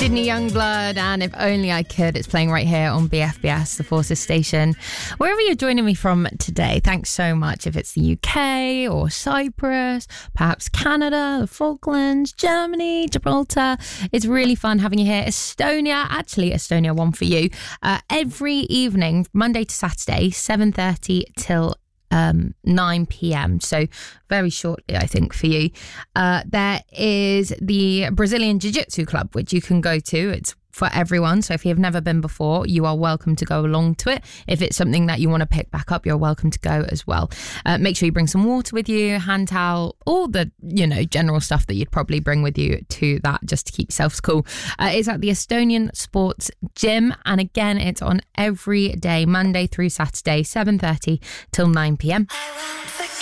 Sydney Youngblood and If Only I Could. It's playing right here on BFBS, the Forces station. Wherever you're joining me from today, thanks so much. If it's the UK or Cyprus, perhaps Canada, the Falklands, Germany, Gibraltar, it's really fun having you here. Estonia, one for you. Every evening, Monday to Saturday, 7:30 till 9 p.m. So very shortly, I think, for you. There is the Brazilian Jiu-Jitsu Club, which you can go to. It's for everyone. So if you have never been before, you are welcome to go along to it. If it's something that you want to pick back up, you're welcome to go as well. Make sure you bring some water with you, hand towel, all the, general stuff that you'd probably bring with you to that just to keep yourselves cool. It's at the Estonian Sports Gym. And again, it's on every day, Monday through Saturday, 7:30 till 9 p.m.